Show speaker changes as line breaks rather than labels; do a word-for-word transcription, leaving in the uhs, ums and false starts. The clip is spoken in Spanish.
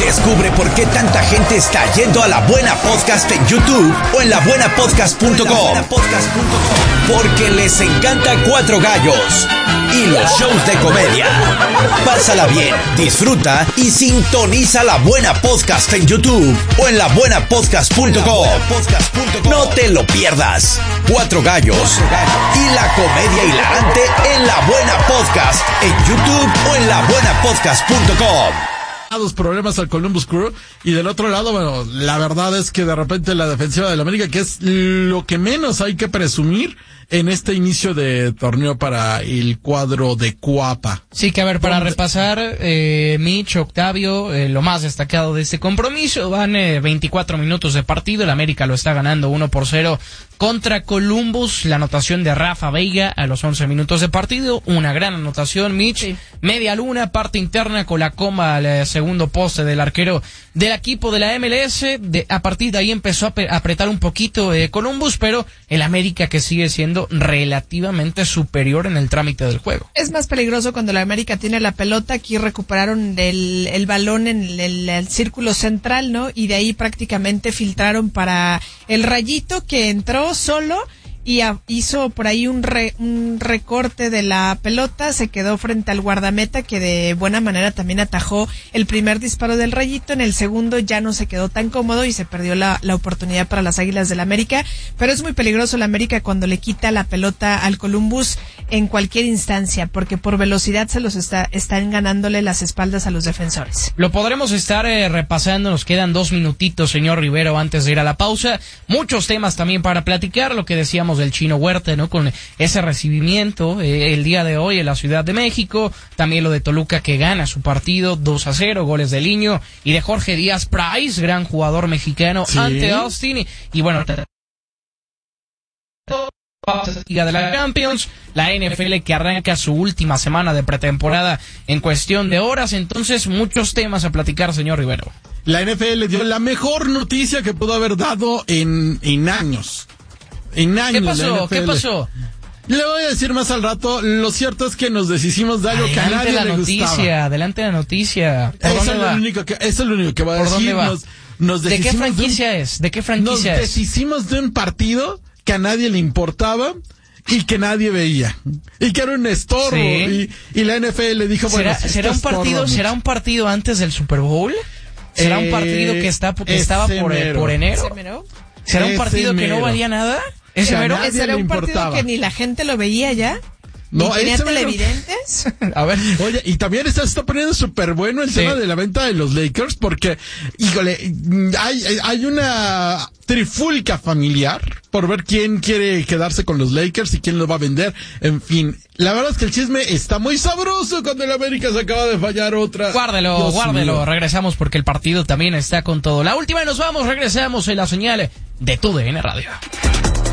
Descubre por qué tanta gente está yendo a La Buena Podcast en YouTube o en la buena podcast punto com. Porque les encanta Cuatro Gallos y los shows de comedia. Pásala bien, disfruta y sintoniza La Buena Podcast en YouTube o en la buena podcast punto com. No te lo pierdas. Cuatro Gallos y la comedia hilarante en La Buena Podcast en YouTube o en la buena podcast punto com.
Dos problemas al Columbus Crew, y del otro lado, bueno, la verdad es que de repente la defensiva del América, que es lo que menos hay que presumir en este inicio de torneo para el cuadro de Cuapa.
Sí, que a ver, para repasar, eh, Mitch, Octavio, eh, lo más destacado de este compromiso, van eh, veinticuatro minutos de partido, el América lo está ganando uno por cero contra Columbus, la anotación de Rafa Veiga a los once minutos de partido, una gran anotación, Mitch, sí. Media luna, parte interna con la coma al eh, segundo poste del arquero del equipo de la M L S, de, a partir de ahí empezó a, a apretar un poquito eh, Columbus, pero el América que sigue siendo relativamente superior en el trámite del juego.
Es más peligroso cuando la América tiene la pelota. Aquí recuperaron el, el balón en el, el, el círculo central, ¿no? Y de ahí prácticamente filtraron para el Rayito, que entró solo y a, hizo por ahí un, re, un recorte de la pelota, se quedó frente al guardameta, que de buena manera también atajó el primer disparo del Rayito. En el segundo ya no se quedó tan cómodo y se perdió la, la oportunidad para las Águilas del América, pero es muy peligroso la América cuando le quita la pelota al Columbus en cualquier instancia, porque por velocidad se los está, están ganándole las espaldas a los defensores.
Lo podremos estar eh, repasando, nos quedan dos minutitos, señor Rivero, antes de ir a la pausa. Muchos temas también para platicar, lo que decíamos del Chino Huerta, ¿no? Con ese recibimiento eh, el día de hoy en la Ciudad de México, también lo de Toluca que gana su partido dos a cero, goles de Liño y de Jorge Díaz Price, gran jugador mexicano, ¿sí? Ante Austin, y, y bueno, Liga de la Champions, la N F L que arranca su última semana de pretemporada en cuestión de horas, entonces muchos temas a platicar, señor Rivero.
La N F L dio la mejor noticia que pudo haber dado en, en años. En años.
¿Qué pasó? ¿Qué pasó?
Le voy a decir más al rato. Lo cierto es que nos deshicimos de algo
adelante
que a nadie
la
le
noticia,
gustaba.
Adelante la noticia.
Eso es, lo único que, eso es lo único que voy a
¿Por
decir.
dónde va?
Nos, nos
¿De qué franquicia
de un,
es? ¿De qué franquicia
nos
es?
Nos deshicimos de un partido que a nadie le importaba y que nadie veía. Y que era un estorbo. Sí. Y, y la N F L dijo, bueno,
¿será, ¿será un partido, ¿será un partido antes del Super Bowl? ¿Será eh, un partido que está que estaba por, por enero? ¿Será un partido que no valía nada? ¿Ese mero?
¿Ese era un partido que ni la gente lo veía ya?
No,
¿Tenía televidentes?
A ver, oye, y también está, está poniendo súper bueno el sí. tema de la venta de los Lakers, porque, híjole, hay, hay una trifulca familiar por ver quién quiere quedarse con los Lakers y quién lo va a vender. En fin, la verdad es que el chisme está muy sabroso cuando el América se acaba de fallar otra.
Guárdelo, Dios guárdelo, mío. Regresamos porque el partido también está con todo. La última y nos vamos, regresamos en la señal de Tu D N Radio.